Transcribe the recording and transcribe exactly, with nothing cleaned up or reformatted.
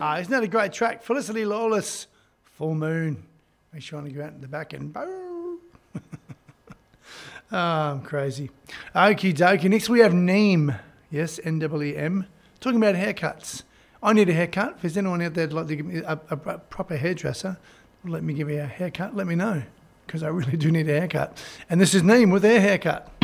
Ah, isn't that a great track? Felicity Lawless, Full Moon. Make sure I go out in the back and boom. Oh, I'm crazy. Okie dokie. Next we have Neem. Yes, N E E M. Talking about haircuts. I need a haircut. If there's anyone out there that'd like to give me a, a, a proper hairdresser, let me give you a haircut, let me know. Because I really do need a haircut. And this is Neem with their haircut.